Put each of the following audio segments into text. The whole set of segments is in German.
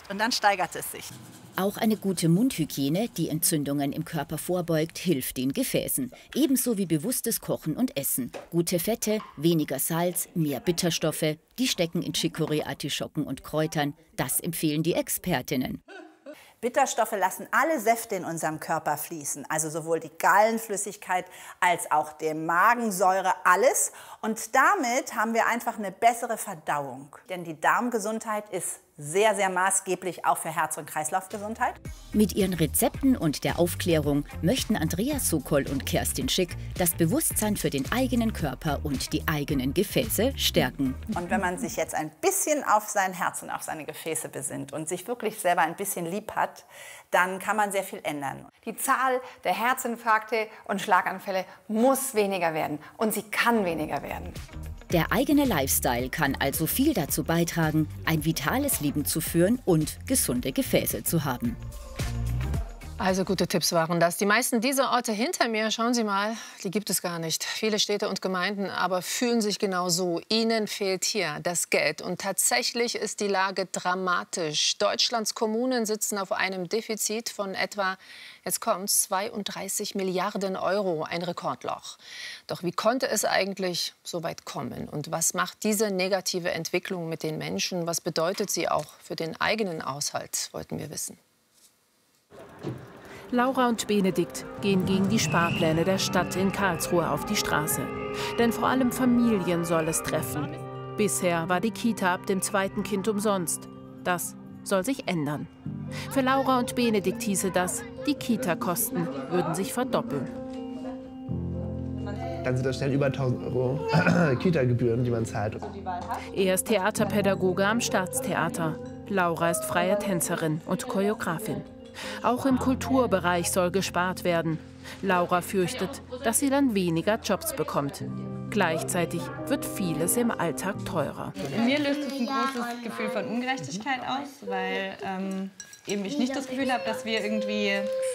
und dann steigert es sich. Auch eine gute Mundhygiene, die Entzündungen im Körper vorbeugt, hilft den Gefäßen. Ebenso wie bewusstes Kochen und Essen. Gute Fette, weniger Salz, mehr Bitterstoffe, die stecken in Chicorée, Artischocken und Kräutern. Das empfehlen die Expertinnen. Bitterstoffe lassen alle Säfte in unserem Körper fließen, also sowohl die Gallenflüssigkeit als auch die Magensäure, alles. Und damit haben wir einfach eine bessere Verdauung. Denn die Darmgesundheit ist sehr, sehr maßgeblich auch für Herz- und Kreislaufgesundheit. Mit ihren Rezepten und der Aufklärung möchten Andreas Sokol und Kerstin Schick das Bewusstsein für den eigenen Körper und die eigenen Gefäße stärken. Und wenn man sich jetzt ein bisschen auf sein Herz und auf seine Gefäße besinnt und sich wirklich selber ein bisschen lieb hat, dann kann man sehr viel ändern. Die Zahl der Herzinfarkte und Schlaganfälle muss weniger werden und sie kann weniger werden. Der eigene Lifestyle kann also viel dazu beitragen, ein vitales Leben zu führen und gesunde Gefäße zu haben. Also gute Tipps waren das. Die meisten dieser Orte hinter mir, schauen Sie mal, die gibt es gar nicht. Viele Städte und Gemeinden aber fühlen sich genau so. Ihnen fehlt hier das Geld. Und tatsächlich ist die Lage dramatisch. Deutschlands Kommunen sitzen auf einem Defizit von etwa, jetzt kommt's, 32 Milliarden Euro, ein Rekordloch. Doch wie konnte es eigentlich so weit kommen? Und was macht diese negative Entwicklung mit den Menschen? Was bedeutet sie auch für den eigenen Haushalt, wollten wir wissen. Laura und Benedikt gehen gegen die Sparpläne der Stadt in Karlsruhe auf die Straße. Denn vor allem Familien soll es treffen. Bisher war die Kita ab dem zweiten Kind umsonst. Das soll sich ändern. Für Laura und Benedikt hieße das, die Kita-Kosten würden sich verdoppeln. Dann sind das schnell über 1.000 Euro Kita-Gebühren, die man zahlt. Er ist Theaterpädagoge am Staatstheater. Laura ist freie Tänzerin und Choreografin. Auch im Kulturbereich soll gespart werden. Laura fürchtet, dass sie dann weniger Jobs bekommt. Gleichzeitig wird vieles im Alltag teurer. In mir löst es ein großes Gefühl von Ungerechtigkeit aus, weil eben ich nicht das Gefühl habe, dass wir irgendwie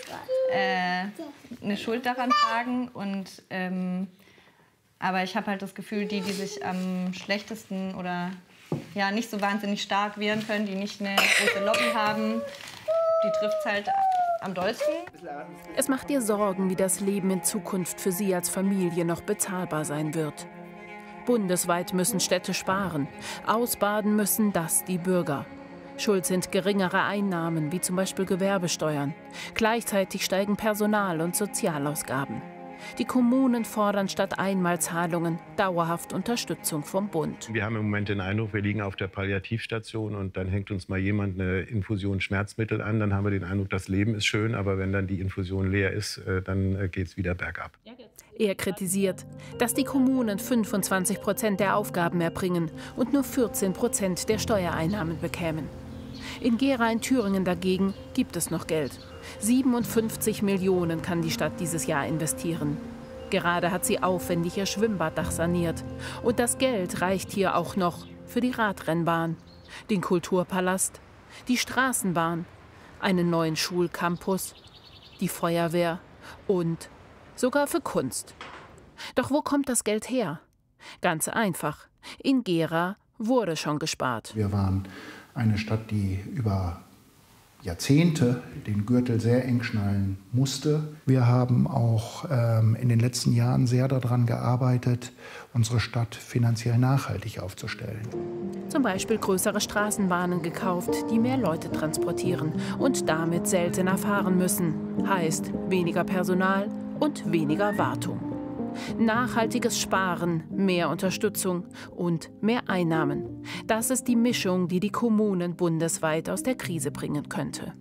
eine Schuld daran tragen. Und, aber ich habe halt das Gefühl, die sich am schlechtesten oder ja, nicht so wahnsinnig stark wehren können, die nicht eine große Lobby haben, die trifft es halt am dollsten. Es macht ihr Sorgen, wie das Leben in Zukunft für sie als Familie noch bezahlbar sein wird. Bundesweit müssen Städte sparen. Ausbaden müssen das die Bürger. Schuld sind geringere Einnahmen, wie zum Beispiel Gewerbesteuern. Gleichzeitig steigen Personal- und Sozialausgaben. Die Kommunen fordern statt Einmalzahlungen dauerhaft Unterstützung vom Bund. Wir haben im Moment den Eindruck, wir liegen auf der Palliativstation und dann hängt uns mal jemand eine Infusion Schmerzmittel an. Dann haben wir den Eindruck, das Leben ist schön, aber wenn dann die Infusion leer ist, dann geht es wieder bergab. Er kritisiert, dass die Kommunen 25% der Aufgaben erbringen und nur 14% der Steuereinnahmen bekämen. In Gera in Thüringen dagegen gibt es noch Geld. 57 Millionen kann die Stadt dieses Jahr investieren. Gerade hat sie aufwendig ihr Schwimmbaddach saniert. Und das Geld reicht hier auch noch für die Radrennbahn, den Kulturpalast, die Straßenbahn, einen neuen Schulcampus, die Feuerwehr und sogar für Kunst. Doch wo kommt das Geld her? Ganz einfach. In Gera wurde schon gespart. Wir waren eine Stadt, die über Jahrzehnte den Gürtel sehr eng schnallen musste. Wir haben auch in den letzten Jahren sehr daran gearbeitet, unsere Stadt finanziell nachhaltig aufzustellen. Zum Beispiel größere Straßenbahnen gekauft, die mehr Leute transportieren und damit seltener fahren müssen. Heißt weniger Personal und weniger Wartung. Nachhaltiges Sparen, mehr Unterstützung und mehr Einnahmen. Das ist die Mischung, die die Kommunen bundesweit aus der Krise bringen könnte.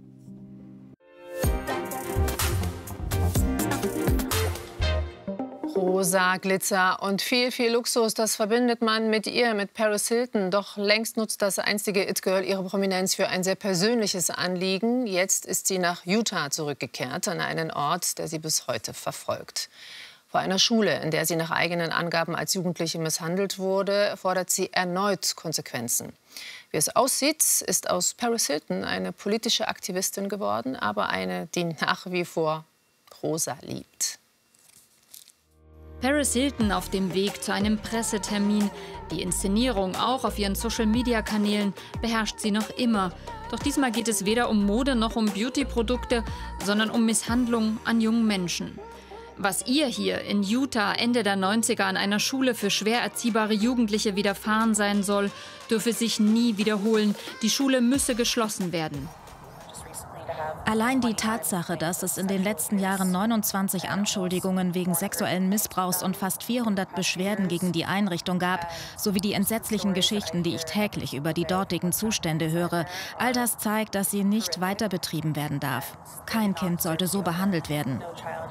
Rosa, Glitzer und viel, viel Luxus, das verbindet man mit ihr, mit Paris Hilton. Doch längst nutzt das einstige It-Girl ihre Prominenz für ein sehr persönliches Anliegen. Jetzt ist sie nach Utah zurückgekehrt, an einen Ort, der sie bis heute verfolgt. Vor einer Schule, in der sie nach eigenen Angaben als Jugendliche misshandelt wurde, fordert sie erneut Konsequenzen. Wie es aussieht, ist aus Paris Hilton eine politische Aktivistin geworden, aber eine, die nach wie vor Rosa liebt. Paris Hilton auf dem Weg zu einem Pressetermin. Die Inszenierung auch auf ihren Social-Media-Kanälen beherrscht sie noch immer. Doch diesmal geht es weder um Mode noch um Beauty-Produkte, sondern um Misshandlung an jungen Menschen. Was ihr hier in Utah Ende der 90er an einer Schule für schwer erziehbare Jugendliche widerfahren sein soll, dürfe sich nie wiederholen. Die Schule müsse geschlossen werden. Allein die Tatsache, dass es in den letzten Jahren 29 Anschuldigungen wegen sexuellen Missbrauchs und fast 400 Beschwerden gegen die Einrichtung gab, sowie die entsetzlichen Geschichten, die ich täglich über die dortigen Zustände höre, all das zeigt, dass sie nicht weiter betrieben werden darf. Kein Kind sollte so behandelt werden.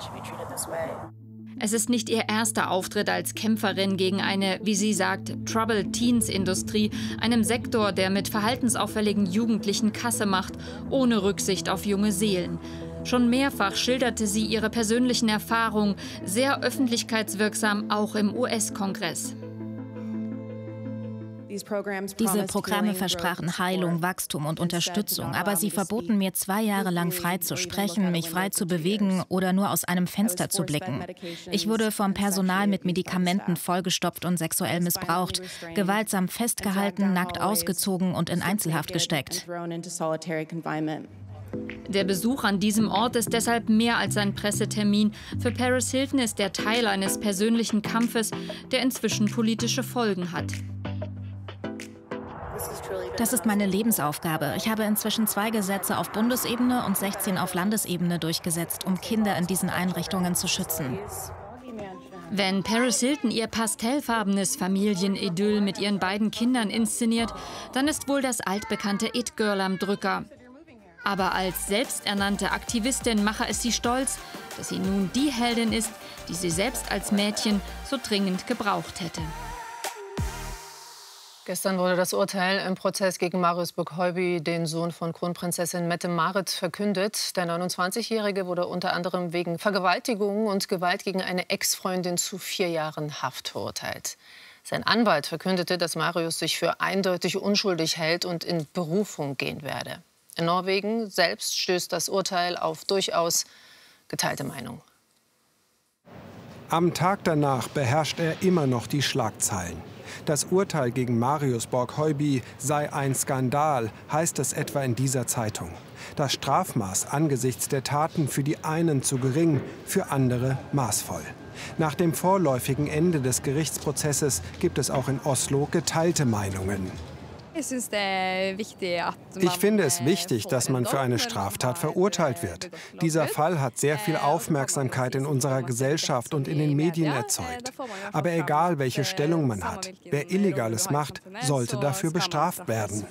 Es ist nicht ihr erster Auftritt als Kämpferin gegen eine, wie sie sagt, Troubled Teens-Industrie, einem Sektor, der mit verhaltensauffälligen Jugendlichen Kasse macht, ohne Rücksicht auf junge Seelen. Schon mehrfach schilderte sie ihre persönlichen Erfahrungen, sehr öffentlichkeitswirksam, auch im US-Kongress. Diese Programme versprachen Heilung, Wachstum und Unterstützung, aber sie verboten mir 2 Jahre lang frei zu sprechen, mich frei zu bewegen oder nur aus einem Fenster zu blicken. Ich wurde vom Personal mit Medikamenten vollgestopft und sexuell missbraucht, gewaltsam festgehalten, nackt ausgezogen und in Einzelhaft gesteckt. Der Besuch an diesem Ort ist deshalb mehr als ein Pressetermin. Für Paris Hilton ist er Teil eines persönlichen Kampfes, der inzwischen politische Folgen hat. Das ist meine Lebensaufgabe. Ich habe inzwischen 2 Gesetze auf Bundesebene und 16 auf Landesebene durchgesetzt, um Kinder in diesen Einrichtungen zu schützen. Wenn Paris Hilton ihr pastellfarbenes Familienidyll mit ihren beiden Kindern inszeniert, dann ist wohl das altbekannte It-Girl am Drücker. Aber als selbsternannte Aktivistin mache es sie stolz, dass sie nun die Heldin ist, die sie selbst als Mädchen so dringend gebraucht hätte. Gestern wurde das Urteil im Prozess gegen Marius Boghauby, den Sohn von Kronprinzessin Mette-Marit, verkündet. Der 29-Jährige wurde unter anderem wegen Vergewaltigung und Gewalt gegen eine Ex-Freundin zu 4 Jahren Haft verurteilt. Sein Anwalt verkündete, dass Marius sich für eindeutig unschuldig hält und in Berufung gehen werde. In Norwegen selbst stößt das Urteil auf durchaus geteilte Meinung. Am Tag danach beherrscht er immer noch die Schlagzeilen. Das Urteil gegen Marius Boghauby sei ein Skandal, heißt es etwa in dieser Zeitung. Das Strafmaß angesichts der Taten für die einen zu gering, für andere maßvoll. Nach dem vorläufigen Ende des Gerichtsprozesses gibt es auch in Oslo geteilte Meinungen. Ich finde es wichtig, dass man für eine Straftat verurteilt wird. Dieser Fall hat sehr viel Aufmerksamkeit in unserer Gesellschaft und in den Medien erzeugt. Aber egal, welche Stellung man hat, wer Illegales macht, sollte dafür bestraft werden.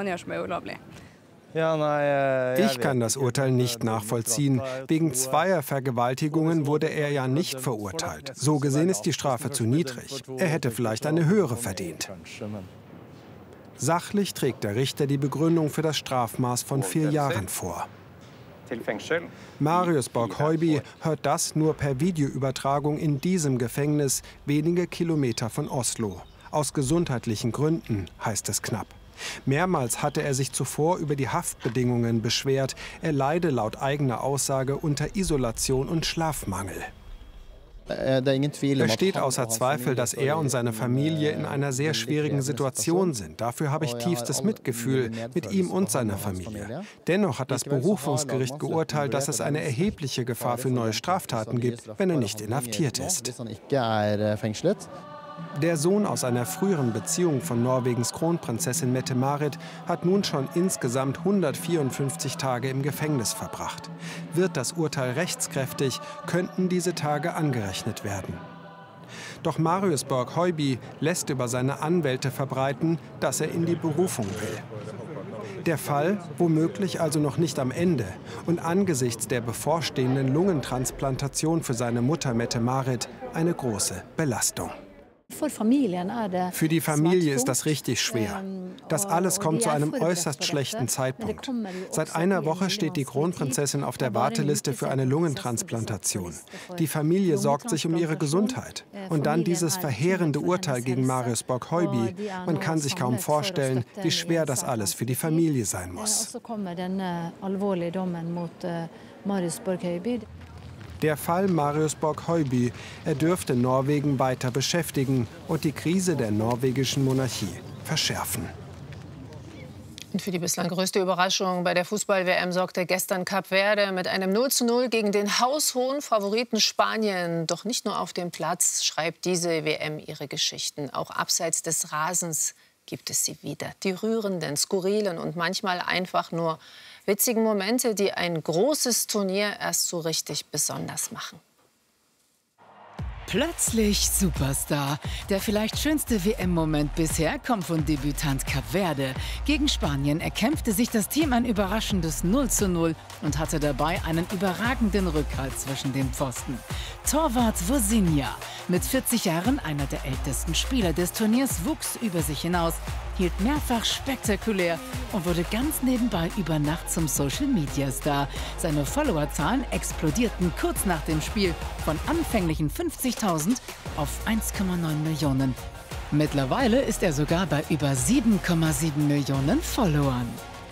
Ich kann das Urteil nicht nachvollziehen. Wegen 2 Vergewaltigungen wurde er ja nicht verurteilt. So gesehen ist die Strafe zu niedrig. Er hätte vielleicht eine höhere verdient. Sachlich trägt der Richter die Begründung für das Strafmaß von 4 Jahren vor. Marius Boghauby hört das nur per Videoübertragung in diesem Gefängnis, wenige Kilometer von Oslo. Aus gesundheitlichen Gründen, heißt es knapp. Mehrmals hatte er sich zuvor über die Haftbedingungen beschwert. Er leide laut eigener Aussage unter Isolation und Schlafmangel. Es steht außer Zweifel, dass er und seine Familie in einer sehr schwierigen Situation sind. Dafür habe ich tiefstes Mitgefühl mit ihm und seiner Familie. Dennoch hat das Berufungsgericht geurteilt, dass es eine erhebliche Gefahr für neue Straftaten gibt, wenn er nicht inhaftiert ist. Der Sohn aus einer früheren Beziehung von Norwegens Kronprinzessin Mette-Marit hat nun schon insgesamt 154 Tage im Gefängnis verbracht. Wird das Urteil rechtskräftig, könnten diese Tage angerechnet werden. Doch Marius Boghauby lässt über seine Anwälte verbreiten, dass er in die Berufung will. Der Fall womöglich also noch nicht am Ende und angesichts der bevorstehenden Lungentransplantation für seine Mutter Mette-Marit eine große Belastung. Für die Familie ist das richtig schwer. Das alles kommt zu einem äußerst schlechten Zeitpunkt. Seit einer Woche steht die Kronprinzessin auf der Warteliste für eine Lungentransplantation. Die Familie sorgt sich um ihre Gesundheit. Und dann dieses verheerende Urteil gegen Marius Boghauby. Man kann sich kaum vorstellen, wie schwer das alles für die Familie sein muss. Der Fall Marius Boghauby, er dürfte Norwegen weiter beschäftigen und die Krise der norwegischen Monarchie verschärfen. Und für die bislang größte Überraschung bei der Fußball-WM sorgte gestern Kap Verde mit einem 0:0 gegen den haushohen Favoriten Spanien. Doch nicht nur auf dem Platz schreibt diese WM ihre Geschichten. Auch abseits des Rasens gibt es sie wieder. Die rührenden, skurrilen und manchmal einfach nur witzigen Momente, die ein großes Turnier erst so richtig besonders machen. Plötzlich Superstar. Der vielleicht schönste WM-Moment bisher kommt von Debütant Kap Verde. Gegen Spanien erkämpfte sich das Team ein überraschendes 0:0 und hatte dabei einen überragenden Rückhalt zwischen den Pfosten. Torwart Vozinha, mit 40 Jahren einer der ältesten Spieler des Turniers, wuchs über sich hinaus, hielt mehrfach spektakulär und wurde ganz nebenbei über Nacht zum Social-Media-Star. Seine Followerzahlen explodierten kurz nach dem Spiel von anfänglichen 50.000 auf 1,9 Millionen. Mittlerweile ist er sogar bei über 7,7 Millionen Followern.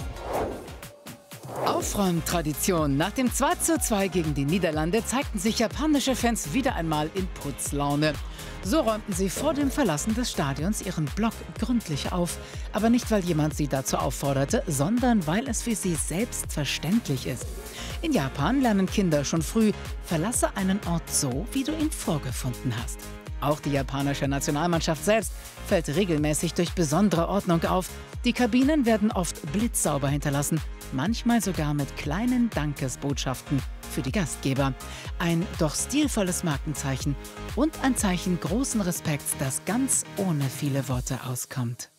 Aufräumtradition. Nach dem 2:2 gegen die Niederlande zeigten sich japanische Fans wieder einmal in Putzlaune. So räumten sie vor dem Verlassen des Stadions ihren Block gründlich auf. Aber nicht, weil jemand sie dazu aufforderte, sondern weil es für sie selbstverständlich ist. In Japan lernen Kinder schon früh, verlasse einen Ort so, wie du ihn vorgefunden hast. Auch die japanische Nationalmannschaft selbst fällt regelmäßig durch besondere Ordnung auf. Die Kabinen werden oft blitzsauber hinterlassen, manchmal sogar mit kleinen Dankesbotschaften für die Gastgeber. Ein doch stilvolles Markenzeichen und ein Zeichen großen Respekts, das ganz ohne viele Worte auskommt.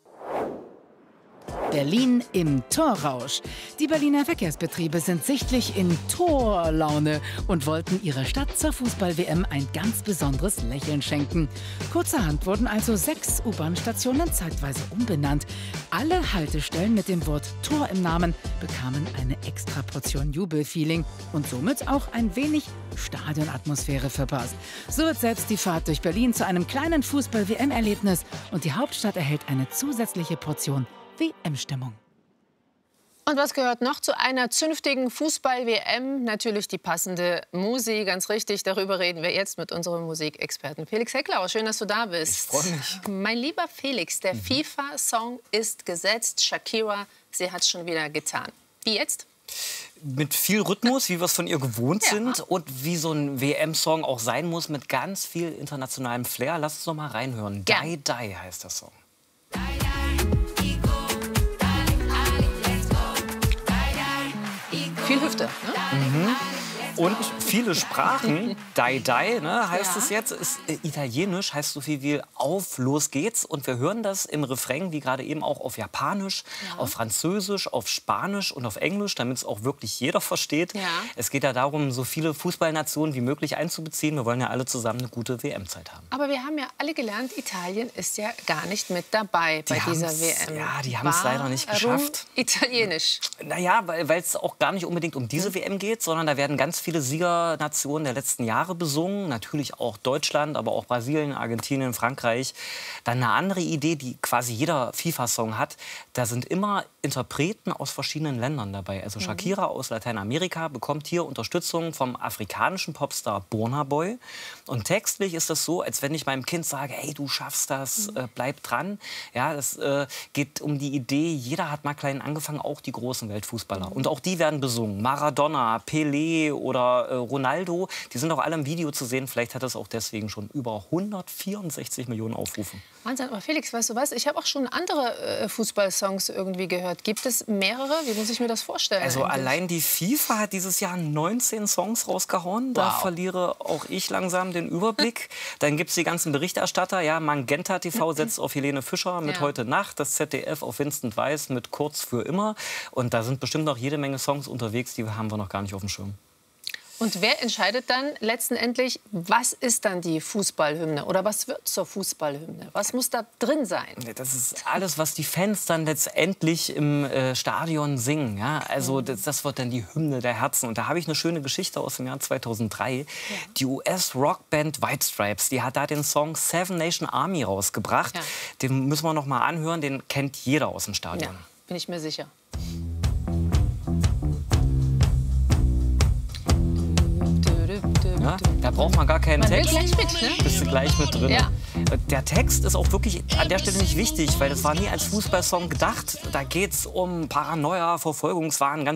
Berlin im Torrausch. Die Berliner Verkehrsbetriebe sind sichtlich in Torlaune und wollten ihrer Stadt zur Fußball-WM ein ganz besonderes Lächeln schenken. Kurzerhand wurden also 6 U-Bahn-Stationen zeitweise umbenannt. Alle Haltestellen mit dem Wort Tor im Namen bekamen eine extra Portion Jubelfeeling und somit auch ein wenig Stadionatmosphäre verpasst. So wird selbst die Fahrt durch Berlin zu einem kleinen Fußball-WM-Erlebnis und die Hauptstadt erhält eine zusätzliche Portion WM-Stimmung. Und was gehört noch zu einer zünftigen Fußball-WM? Natürlich die passende Musik, ganz richtig. Darüber reden wir jetzt mit unserem Musikexperten Felix Hecklauer. Schön, dass du da bist. Ich freue mich. Mein lieber Felix, der FIFA-Song ist gesetzt. Shakira, sie hat es schon wieder getan. Wie jetzt? Mit viel Rhythmus, wie wir es von ihr gewohnt sind und wie so ein WM-Song auch sein muss, mit ganz viel internationalem Flair. Lass uns noch mal reinhören. Ja. Die Die heißt der Song. Viel Hüfte, ne? Mhm. Und viele Sprachen, Die Die, ne, heißt es jetzt, ist italienisch, heißt so viel wie auf, los geht's. Und wir hören das im Refrain, wie gerade eben auch auf Japanisch, auf Französisch, auf Spanisch und auf Englisch, damit es auch wirklich jeder versteht. Ja. Es geht ja darum, so viele Fußballnationen wie möglich einzubeziehen. Wir wollen ja alle zusammen eine gute WM-Zeit haben. Aber wir haben ja alle gelernt, Italien ist ja gar nicht mit dabei bei dieser WM. Ja, die haben es leider nicht geschafft. Italienisch. Naja, weil es auch gar nicht unbedingt um diese WM geht, sondern da werden ganz viele Siegernationen der letzten Jahre besungen. Natürlich auch Deutschland, aber auch Brasilien, Argentinien, Frankreich. Dann eine andere Idee, die quasi jeder FIFA-Song hat. Da sind immer Interpreten aus verschiedenen Ländern dabei. Also Shakira aus Lateinamerika bekommt hier Unterstützung vom afrikanischen Popstar Burna Boy. Und textlich ist das so, als wenn ich meinem Kind sage, hey, du schaffst das, bleib dran. Ja, das geht um die Idee, jeder hat mal klein angefangen, auch die großen Weltfußballer. Und auch die werden besungen. Maradona, Pelé oder Ronaldo, die sind auch alle im Video zu sehen. Vielleicht hat das auch deswegen schon über 164 Millionen Aufrufe. Wahnsinn, aber Felix, weißt du was? Ich habe auch schon andere Fußballsongs irgendwie gehört. Gibt es mehrere? Wie muss ich mir das vorstellen? Also eigentlich? allein die FIFA hat dieses Jahr 19 Songs rausgehauen. Da verliere auch ich langsam den Überblick. Dann gibt es die ganzen Berichterstatter. Ja, Magenta TV setzt auf Helene Fischer mit Heute Nacht. Das ZDF auf Vincent Weiss mit Kurz für immer. Und da sind bestimmt noch jede Menge Songs unterwegs, die haben wir noch gar nicht auf dem Schirm. Und wer entscheidet dann letztendlich, was ist dann die Fußballhymne oder was wird zur Fußballhymne? Was muss da drin sein? Das ist alles, was die Fans dann letztendlich im Stadion singen. Ja? Also das wird dann die Hymne der Herzen. Und da habe ich eine schöne Geschichte aus dem Jahr 2003. Ja. Die US-Rockband White Stripes, die hat da den Song Seven Nation Army rausgebracht. Ja. Den müssen wir noch mal anhören, den kennt jeder aus dem Stadion. Ja, bin ich mir sicher. Ja, Da braucht man gar keinen Man will Text. gleich mit, ne? Bist du gleich mit drin. Ja. Der Text ist auch wirklich an der Stelle nicht wichtig, weil das war nie als Fußballsong gedacht. Da geht es um Paranoia, Verfolgungswahn, ganz